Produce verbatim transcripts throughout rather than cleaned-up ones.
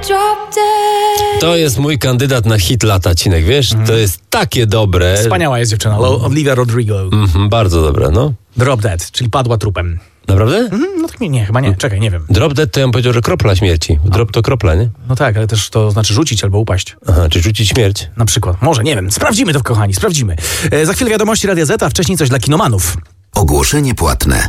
To jest mój kandydat na hit lata, Cinek, wiesz? Mm. To jest takie dobre. Wspaniała jest dziewczyna, Olivia Rodrigo. Mm-hmm, bardzo dobre, no. Drop Dead, czyli padła trupem. Naprawdę? Mm, no tak nie, nie, chyba nie, czekaj, nie wiem. Drop Dead to ja bym powiedział, że kropla śmierci. Drop to kropla, nie? No tak, ale też to znaczy rzucić albo upaść. Aha, czy rzucić śmierć? Na przykład, może, nie wiem, sprawdzimy to, kochani, sprawdzimy. E, za chwilę wiadomości Radia Z, a wcześniej coś dla kinomanów. Ogłoszenie płatne.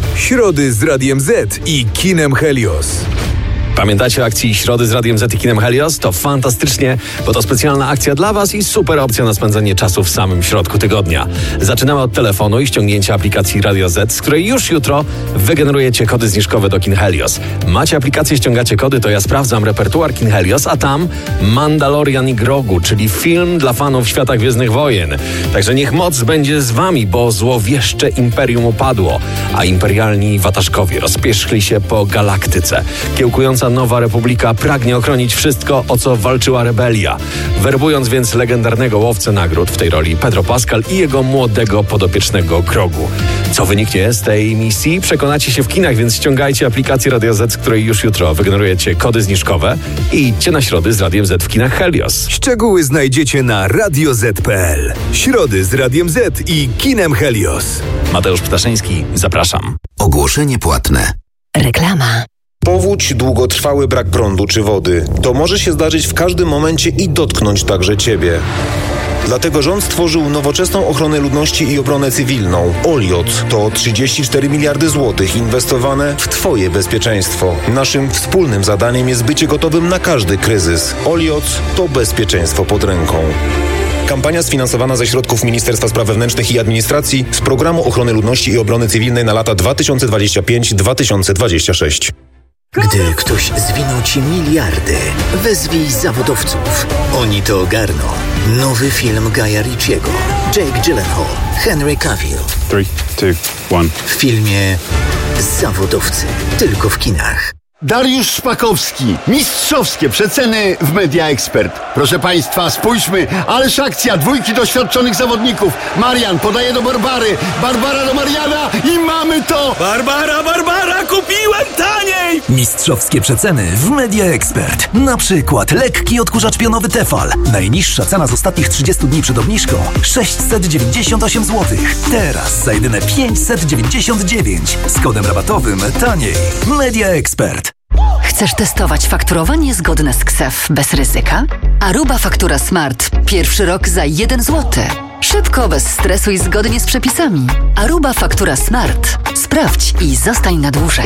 Środy z Radiem Z i Kinem Helios. Pamiętacie o akcji Środy z Radiem Z i Kinem Helios? To fantastycznie, bo to specjalna akcja dla Was i super opcja na spędzenie czasu w samym środku tygodnia. Zaczynamy od telefonu i ściągnięcia aplikacji Radio Z, z której już jutro wygenerujecie kody zniżkowe do Kin Helios. Macie aplikację, ściągacie kody, to ja sprawdzam repertuar Kin Helios, a tam Mandalorian i Grogu, czyli film dla fanów świata Gwiezdnych Wojen. Także niech moc będzie z Wami, bo złowieszcze imperium upadło, a imperialni wataszkowie rozpierzchli się po galaktyce. Kiełkująca Nowa Republika pragnie ochronić wszystko, o co walczyła rebelia. Werbując więc legendarnego łowcę nagród, w tej roli Pedro Pascal, i jego młodego podopiecznego Grogu. Co wyniknie z tej misji? Przekonacie się w kinach, więc ściągajcie aplikację Radio Z, z której już jutro wygenerujecie kody zniżkowe i idźcie na Środy z Radiem Z w kinach Helios. Szczegóły znajdziecie na radio zet kropka pe el. Środy z Radiem Z i Kinem Helios. Mateusz Ptaszyński, zapraszam. Ogłoszenie płatne. Reklama. Powódź, długotrwały brak prądu czy wody. To może się zdarzyć w każdym momencie i dotknąć także Ciebie. Dlatego rząd stworzył nowoczesną ochronę ludności i obronę cywilną. Oliot to trzydzieści cztery miliardy złotych inwestowane w Twoje bezpieczeństwo. Naszym wspólnym zadaniem jest bycie gotowym na każdy kryzys. Oliot to bezpieczeństwo pod ręką. Kampania sfinansowana ze środków Ministerstwa Spraw Wewnętrznych i Administracji z Programu Ochrony Ludności i Obrony Cywilnej na lata dwa tysiące dwudziesty piąty do dwa tysiące dwudziestego szóstego. Gdy ktoś zwinął Ci miliardy, wezwij zawodowców. Oni to ogarną. Nowy film Guya Ritchiego. Jake Gyllenhaal, Henry Cavill. trzy, dwa, jeden. W filmie Zawodowcy. Tylko w kinach. Dariusz Szpakowski. Mistrzowskie przeceny w Media Expert. Proszę Państwa, spójrzmy. Ależ akcja. Dwójki doświadczonych zawodników. Marian podaje do Barbary. Barbara do Mariana i mamy to! Barbara, Barbara, kupiłem taniej! Mistrzowskie przeceny w Media Expert. Na przykład lekki odkurzacz pionowy Tefal. Najniższa cena z ostatnich trzydziestu dni przed obniżką sześćset dziewięćdziesiąt osiem złotych. Teraz za jedyne pięćset dziewięćdziesiąt dziewięć. Z kodem rabatowym taniej. Media Expert. Chcesz testować fakturowanie zgodne z K S E F bez ryzyka? Aruba Faktura Smart. Pierwszy rok za jeden złoty. Szybko, bez stresu i zgodnie z przepisami. Aruba Faktura Smart. Sprawdź i zostań na dłużej.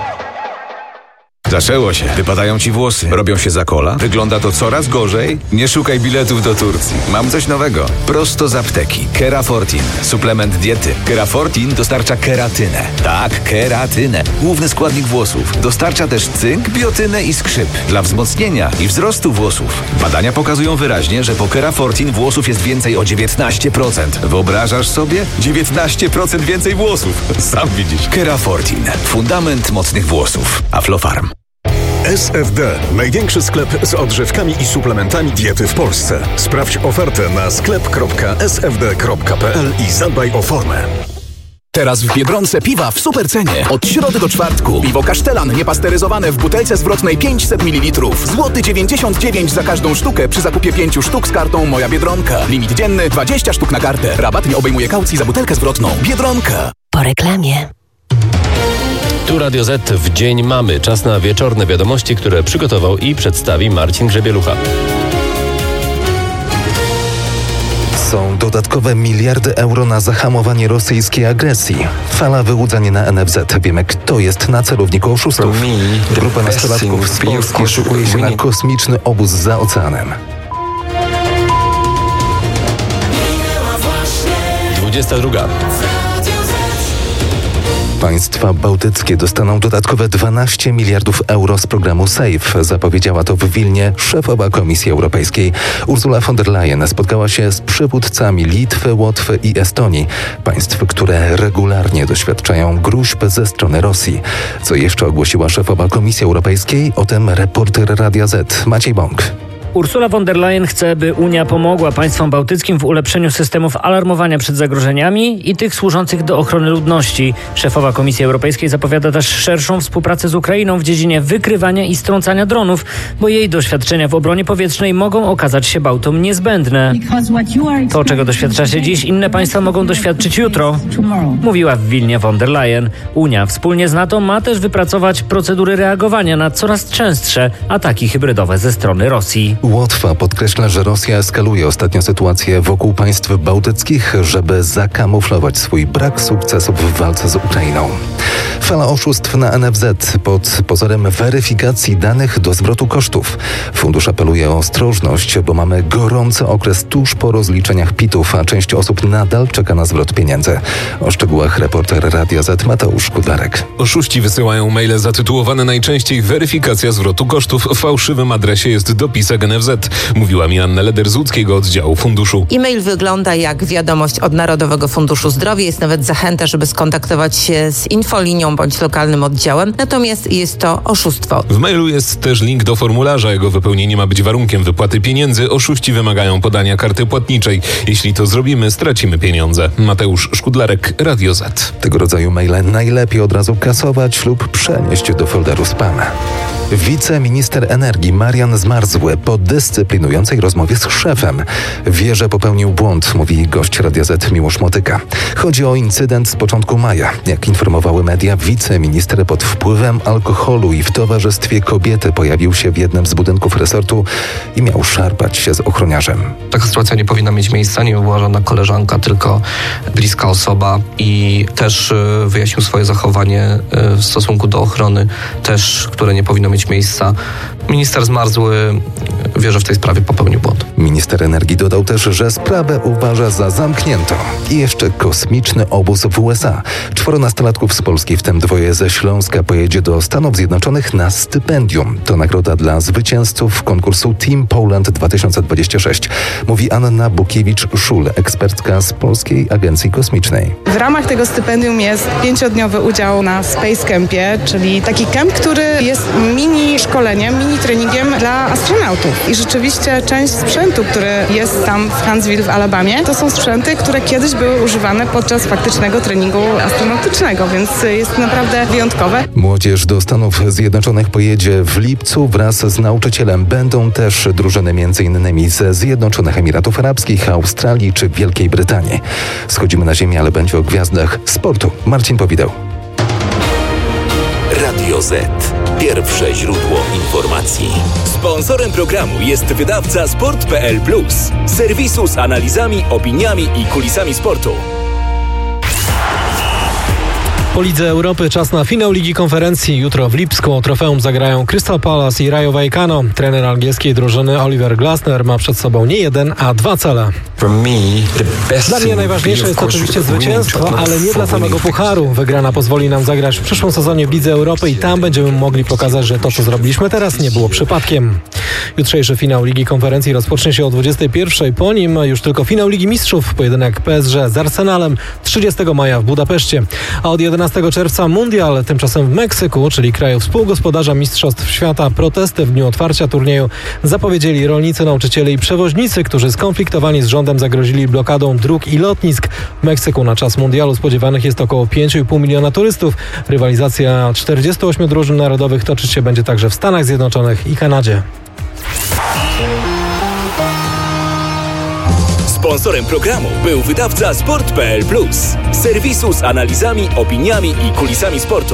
Zaczęło się. Wypadają ci włosy. Robią się za kola. Wygląda to coraz gorzej. Nie szukaj biletów do Turcji. Mam coś nowego. Prosto z apteki. Kerafortin. Suplement diety. Kerafortin dostarcza keratynę. Tak, keratynę. Główny składnik włosów. Dostarcza też cynk, biotynę i skrzyp. Dla wzmocnienia i wzrostu włosów. Badania pokazują wyraźnie, że po Kerafortin włosów jest więcej o dziewiętnaście procent. Wyobrażasz sobie? dziewiętnaście procent więcej włosów. Sam widzisz. Kerafortin. Fundament mocnych włosów. Aflofarm. S F D. Największy sklep z odżywkami i suplementami diety w Polsce. Sprawdź ofertę na sklep kropka s f d kropka p l i zadbaj o formę. Teraz w Biedronce piwa w supercenie. Od środy do czwartku. Piwo Kasztelan niepasteryzowane w butelce zwrotnej pięćset mililitrów. Złoty dziewięćdziesiąt dziewięć za każdą sztukę przy zakupie pięciu sztuk z kartą Moja Biedronka. Limit dzienny dwadzieścia sztuk na kartę. Rabat nie obejmuje kaucji za butelkę zwrotną. Biedronka. Po reklamie. Tu Radio Z w Dzień Mamy. Czas na wieczorne wiadomości, które przygotował i przedstawi Marcin Grzebielucha. Są dodatkowe miliardy euro na zahamowanie rosyjskiej agresji. Fala wyłudzeń na N F Z. Wiemy, kto jest na celowniku oszustów. Grupa nastolatków z Polski szykuje się na kosmiczny obóz za oceanem. dwudziesta druga. Państwa bałtyckie dostaną dodatkowe dwanaście miliardów euro z programu SAFE. Zapowiedziała to w Wilnie szefowa Komisji Europejskiej. Ursula von der Leyen spotkała się z przywódcami Litwy, Łotwy i Estonii. Państw, które regularnie doświadczają gróźb ze strony Rosji. Co jeszcze ogłosiła szefowa Komisji Europejskiej? O tym reporter Radia Z Maciej Bąk. Ursula von der Leyen chce, by Unia pomogła państwom bałtyckim w ulepszeniu systemów alarmowania przed zagrożeniami i tych służących do ochrony ludności. Szefowa Komisji Europejskiej zapowiada też szerszą współpracę z Ukrainą w dziedzinie wykrywania i strącania dronów, bo jej doświadczenia w obronie powietrznej mogą okazać się Bałtom niezbędne. To, czego doświadcza się dziś, inne państwa mogą doświadczyć jutro, mówiła w Wilnie von der Leyen. Unia wspólnie z NATO ma też wypracować procedury reagowania na coraz częstsze ataki hybrydowe ze strony Rosji. Łotwa podkreśla, że Rosja eskaluje ostatnio sytuację wokół państw bałtyckich, żeby zakamuflować swój brak sukcesów w walce z Ukrainą. Fala oszustw na N F Z pod pozorem weryfikacji danych do zwrotu kosztów. Fundusz apeluje o ostrożność, bo mamy gorący okres tuż po rozliczeniach P I T-ów, a część osób nadal czeka na zwrot pieniędzy. O szczegółach reporter Radia Z Mateusz Kudlarek. Oszuści wysyłają maile zatytułowane najczęściej weryfikacja zwrotu kosztów. W fałszywym adresie jest dopisek N F Z, mówiła mi Anna Leder z łódzkiego oddziału funduszu. E-mail wygląda jak wiadomość od Narodowego Funduszu Zdrowia. Jest nawet zachęta, żeby skontaktować się z infolinią bądź lokalnym oddziałem. Natomiast jest to oszustwo. W mailu jest też link do formularza. Jego wypełnienie ma być warunkiem wypłaty pieniędzy. Oszuści wymagają podania karty płatniczej. Jeśli to zrobimy, stracimy pieniądze. Mateusz Szkudlarek, Radio Z. Tego rodzaju maile najlepiej od razu kasować lub przenieść do folderu spam. Wiceminister energii Marian Zmarzły po dyscyplinującej rozmowie z szefem wie, że popełnił błąd, mówi gość Radia Z Miłosz Motyka. Chodzi o incydent z początku maja. Jak informowały media, wiceminister pod wpływem alkoholu i w towarzystwie kobiety pojawił się w jednym z budynków resortu i miał szarpać się z ochroniarzem. Taka sytuacja nie powinna mieć miejsca, nie była żadna koleżanka, tylko bliska osoba i też wyjaśnił swoje zachowanie w stosunku do ochrony, też, które nie powinno mieć miejsca. Minister Zmarzły wie, że w tej sprawie popełnił błąd. Minister energii dodał też, że sprawę uważa za zamkniętą. I jeszcze kosmiczny obóz w U S A. Czworo nastolatków z Polski, w tym dwoje ze Śląska, pojedzie do Stanów Zjednoczonych na stypendium. To nagroda dla zwycięzców konkursu Team Poland dwa tysiące dwadzieścia sześć. Mówi Anna Bukiewicz-Szul, ekspertka z Polskiej Agencji Kosmicznej. W ramach tego stypendium jest pięciodniowy udział na Space Campie, czyli taki camp, który jest mini szkoleniem, mini treningiem dla astronautów. I rzeczywiście część sprzętu, który jest tam w Huntsville w Alabamie, to są sprzęty, które kiedyś były używane podczas faktycznego treningu astronautycznego, więc jest naprawdę wyjątkowe. Młodzież do Stanów Zjednoczonych pojedzie w lipcu wraz z nauczycielem. Będą też drużyny między innymi ze Zjednoczonych Emiratów Arabskich, Australii czy Wielkiej Brytanii. Schodzimy na ziemię, ale będzie o gwiazdach sportu. Marcin Powideł. Radio Z. Pierwsze źródło informacji. Sponsorem programu jest wydawca sport kropka p l plus, serwisu z analizami, opiniami i kulisami sportu. Po Lidze Europy czas na finał Ligi Konferencji. Jutro w Lipsku o trofeum zagrają Crystal Palace i Rayo Vallecano. Trener angielskiej drużyny Oliver Glasner ma przed sobą nie jeden, a dwa cele. Dla mnie najważniejsze jest oczywiście zwycięstwo, ale nie dla samego pucharu. Wygrana pozwoli nam zagrać w przyszłym sezonie w Lidze Europy i tam będziemy mogli pokazać, że to, co zrobiliśmy teraz, nie było przypadkiem. Jutrzejszy finał Ligi Konferencji rozpocznie się o dwudziestej pierwszej. Po nim już tylko finał Ligi Mistrzów. Pojedynek P S G z Arsenalem trzydziestego maja w Budapeszcie. A od jedenastego czerwca Mundial, tymczasem w Meksyku, czyli kraju współgospodarza Mistrzostw Świata. Protesty w dniu otwarcia turnieju zapowiedzieli rolnicy, nauczyciele i przewoźnicy, którzy skonfliktowani z rządem zagrozili blokadą dróg i lotnisk. W Meksyku na czas Mundialu spodziewanych jest około pięć i pół miliona turystów. Rywalizacja czterdziestu ośmiu drużyn narodowych toczyć się będzie także w Stanach Zjednoczonych i Kanadzie. Sponsorem programu był wydawca sport kropka p l plus, serwisu z analizami, opiniami i kulisami sportu.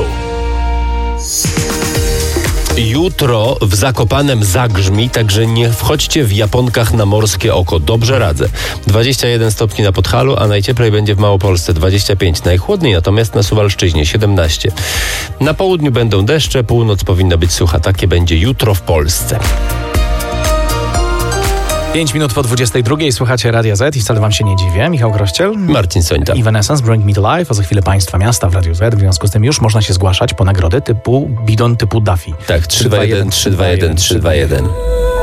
Jutro w Zakopanem zagrzmi, także nie wchodźcie w japonkach na morskie oko. Dobrze radzę. dwadzieścia jeden stopni na Podhalu, a najcieplej będzie w Małopolsce dwadzieścia pięć. Najchłodniej natomiast na Suwalszczyźnie siedemnaście. Na południu będą deszcze, północ powinna być sucha. Takie będzie jutro w Polsce. Pięć minut po dwudziestej drugiej słuchacie Radia Z i wcale wam się nie dziwię. Michał Grościel, Marcin Sońta i Evanescence Bring Me to Life, a za chwilę Państwa Miasta w Radiu Z. W związku z tym już można się zgłaszać po nagrody typu bidon typu Duffy. Tak, trzy dwa jeden, trzy dwa jeden, trzy dwa jeden.